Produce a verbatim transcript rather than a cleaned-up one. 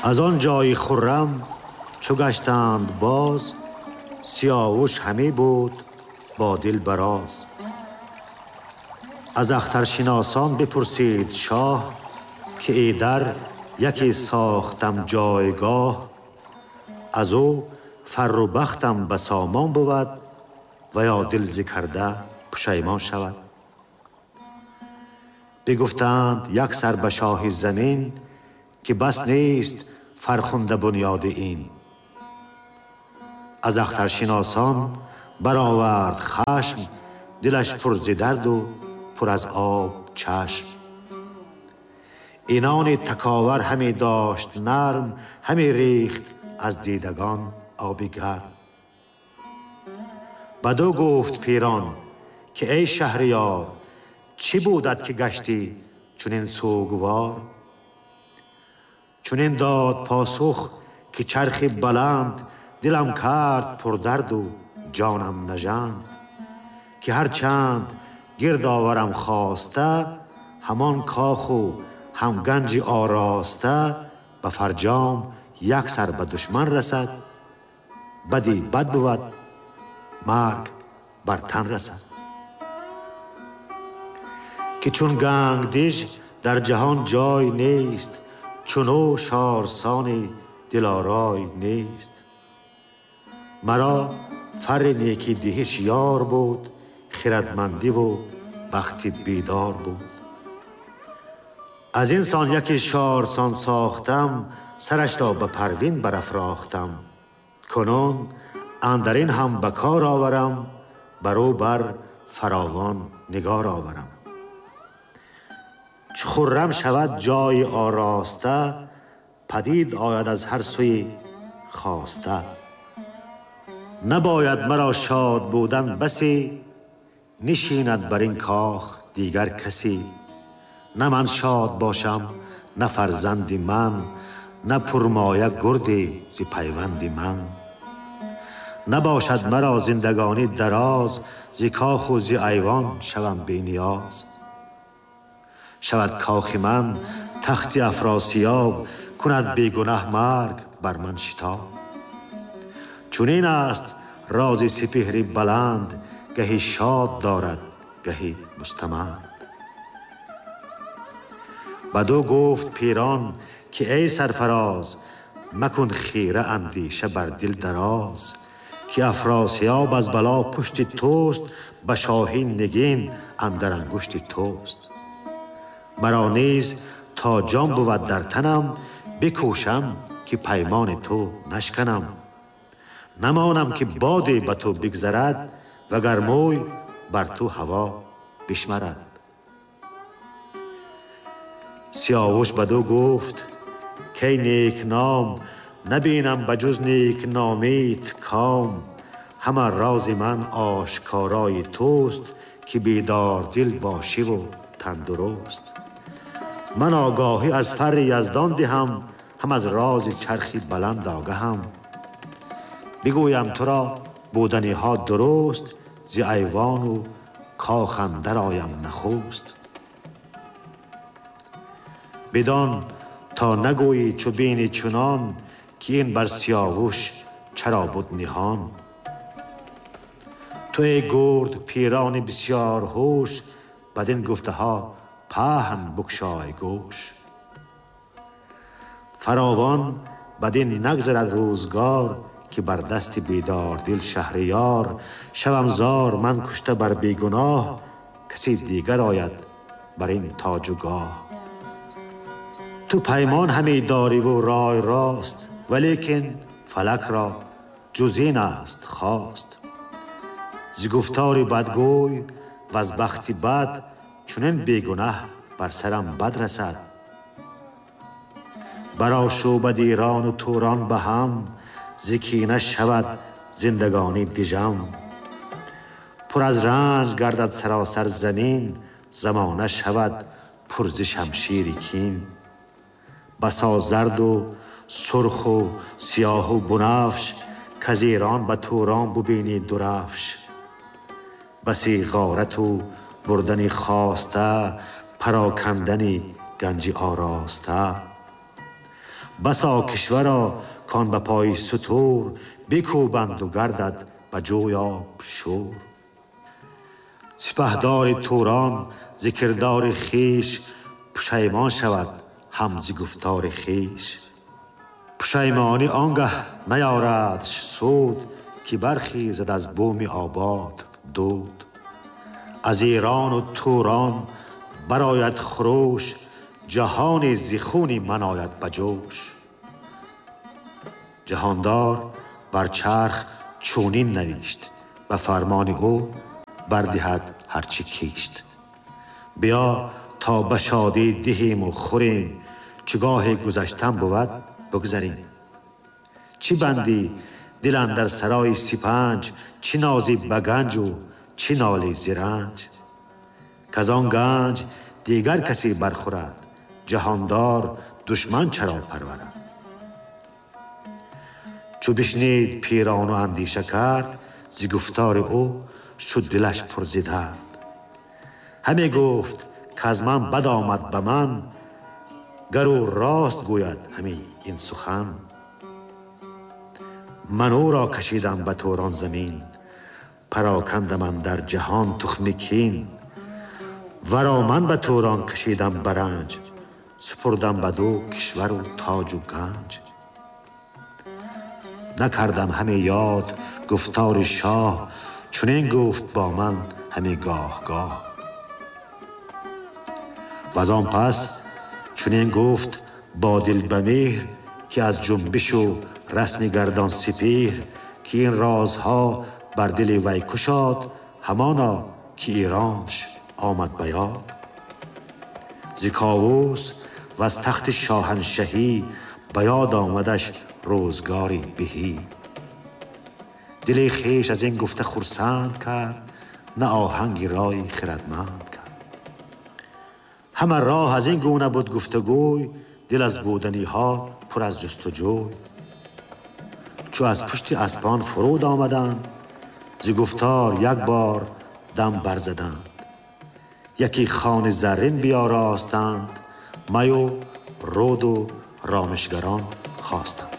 از آن جای خرم چو گشتند باز، سیاوش همی بود با دل براز. از اخترشناسان بپرسید شاه، که ایدر یکی ساختم جایگاه. از او فر و بختم به سامان بود، و یا دل ز کرده پشیمان شود. بگفتند یک سر به شاه زمین، که بس نیست فرخنده بنیاد این. از اخترشناسان برآورد خشم، دلش پر ز درد و پر از آب چشم. اینان تکاور همی داشت نرم، همی ریخت از دیدگان آبی گرم. بدو گفت پیران که ای شهریار، چی بودت که گشتی چنین سوگوار؟ چنین داد پاسخ که چرخ بلند، دلم کرد پر درد و جانم نژند. که هر چند گرد آورم خواسته، همان کاخ و هم گنج آراسته. به فرجام یک سر به دشمن رسد، بدی بد بود مرگ بر تن رسد. که چون گنگدیش در جهان جای نیست، چونو شارسان دلارای نیست. مرا فر نیکی دهش یار بود، خردمندی و بخت بیدار بود. از این سان یکی شارسان ساختم، سرش را به پروین برافراختم. کنون اندرین هم به کار آورم، برو بر فراوان نگار آورم. چو خرم شود جای آراسته، پدید آید از هر سوی خواسته. نباید مرا شاد بودن بسی، نشیند بر این کاخ دیگر کسی. نه من شاد باشم نه فرزندی من، نه پرمایه گردی ز پیوند من. نباشد مرا زندگانی دراز، ز کاخ و ز ایوان شوم بی نیاز. شود کاخ من تخت افراسیاب، کند بی گنه مرگ بر من شتاب. چنین است راز سپهری بلند، گهی شاد دارد گهی مستمند. بدو گفت پیران که ای سرفراز، مکن خیره اندیشه بر دل دراز. که افراسیاب از بلا پشت توست، به شاهین نگین اندر انگشت توست. مرا نیز تا جان بود در تنم، بکوشم که پیمان تو نشکنم. نمانم که بادی به تو بگذرد، وگر موی بر تو هوا بشمرد. سیاوش بدو گفت که نیک نام، نبینم بجز نیک نامیت کام. همه راز من آشکارای توست، که بیدار دل باشی و تندرست. من آگاهی از فر یزدان دهم، هم از راز چرخی بلند آگهم. بگویم تو را بودنی ها درست، ز ایوان و کاخ اندر آیم نخست. بدان تا نگویی چو بینی چنان، که این بر سیاوش چرا بود نهان. تو ای گرد پیران بسیار هوش، بدین گفته ها پهن بگشای گوش. فراوان بدین نگذرد روزگار، که بر دست بیدار دل شهریار. شوم زار من کشته بر بیگناه، کسی دیگر آید بر این تاج و گاه. تو پیمان همی داری و رای راست، ولیکن فلک را جز این است خواست. ز گفتار بدگوی و از بخت بد، چنین بیگنه بر سرم بد رسد. برا شعبد ایران و توران به هم، ز کینه شود زندگانی دژم. پر از رنج گردد سراسر زمین، زمانه شود پر ز شمشیر کین. بسا زرد و سرخ و سیاه و بنفش، کز ایران به توران ببینی درفش. بسی غارت و بردنی خواسته، پراکندنی گنجی آراسته. بسا کشورا کان به پای ستور بکوبند و گردد به جوی آب شور. سپهدار توران ز کردار خویش پشیمان شود هم ز گفتار خویش. پشیمانی آنگه نیاردش سود که برخیزد از بوم آباد دود. از ایران و توران برآید خروش جهان ز خون من آید به جوش. جهاندار بر چرخ چونین نوشت به فرمان او بردهد هرچی کیشت. بیا تا به شادی دهیم و خوریم چگاه گذشتن بود بگذریم. چی بندی دل اندر سرای سپنج چی نازی به گنج و چی نالی ز رنج. کز آن گنج دیگر کسی برخورد جهاندار دشمن چرا پرورد. چو بشنید پیران و اندیشه کرد ز گفتار او شد دلش پر ز درد. همی گفت کز من بد آمد به من گر او راست گوید همی این سخن. من او را کشیدم به توران زمین پراکندم اندر جهان تخم کین. ورا من به توران کشیدم به رنج سپردم بدو کشور و تاج و گنج. نکردم همه یاد گفتار شاه چنین گفت با من همه گاه گاه. و آن پس چنین گفت با دل به مهر که از جنبش و رسم گردان سپهر که این رازها بر دل وی کشاد همانا که ایرانش آمد به یاد. ز کاووس و از تخت شاهنشهی به یاد آمدش روزگاری بهی. دل خویش از این گفته خرسند کرد نه آهنگ رای خردمند کرد. همه راه از این گونه بود گفتگوی دل از بودنی ها پر از جستجوی. چو از پشت اسپان فرود آمدند ز گفتار یک بار دم برزدند. یکی خوان زرین بیاراستند می و رود و رامشگران خواستند.